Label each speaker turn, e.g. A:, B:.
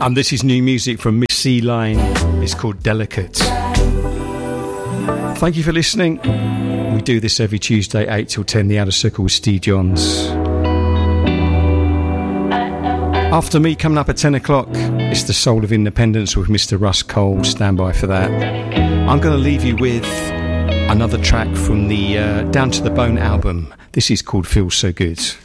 A: And this is new music from Miss C Line. It's called Delicate. Thank you for listening. We do this every Tuesday, 8 till 10, The Outer Circle with Steve Johns. After me, coming up at 10 o'clock, it's The Soul of Independence with Mr. Russ Cole. Stand by for that. I'm going to leave you with another track from the Down to the Bone album. This is called Feels So Good.